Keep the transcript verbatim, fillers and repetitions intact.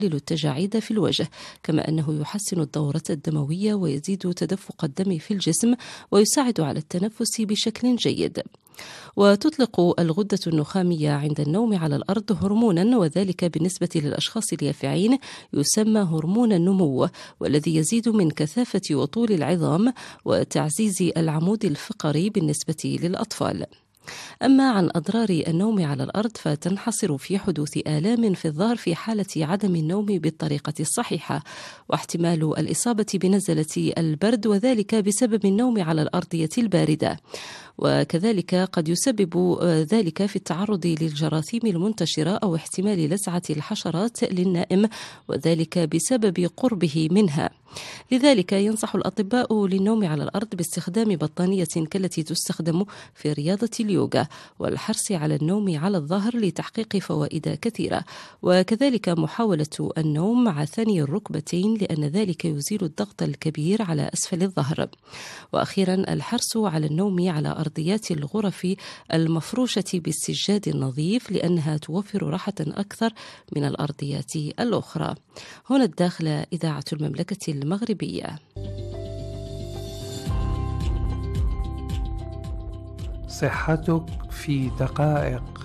التجاعيد في الوجه، كما أنه يحسن الدورة الدموية ويزيد تدفق الدم في الجسم ويساعد على التنفس بشكل جيد. وتطلق الغدة النخامية عند النوم على الأرض هرمونا، وذلك بالنسبة للأشخاص اليافعين يسمى هرمون النمو، والذي يزيد من كثافة وطول العظام وتعزيز العمود الفقري بالنسبة للأطفال. أما عن أضرار النوم على الأرض فتنحصر في حدوث آلام في الظهر في حالة عدم النوم بالطريقة الصحيحة، واحتمال الإصابة بنزلة البرد، وذلك بسبب النوم على الأرضية الباردة. وكذلك قد يسبب ذلك في التعرض للجراثيم المنتشرة أو احتمال لسعة الحشرات للنائم، وذلك بسبب قربه منها. لذلك ينصح الأطباء للنوم على الأرض باستخدام بطانية كالتي تستخدم في رياضة اليوغا، والحرص على النوم على الظهر لتحقيق فوائد كثيرة، وكذلك محاولة النوم مع ثني الركبتين لأن ذلك يزيل الضغط الكبير على أسفل الظهر. وأخيرا الحرص على النوم على أرضيات الغرف المفروشة بالسجاد النظيف لأنها توفر راحة أكثر من الأرضيات الأخرى. هنا الداخلة إذاعة المملكة المغربية. صحتك في دقائق.